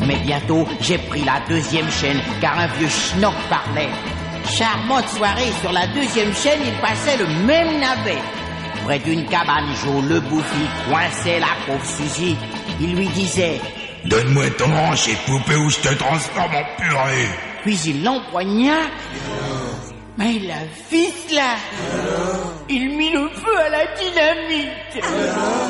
Mais bientôt, j'ai pris la deuxième chaîne, car un vieux schnock parlait. Charmante soirée, sur la deuxième chaîne, il passait le même navet. Près d'une cabane, Joe le bouffi coinçait la pauvre Suzy. Il lui disait: donne-moi ton hanche et poupée ou je te transforme en purée. Puis il l'empoigna. Mais la ficela. Il mit le feu à la dynamite.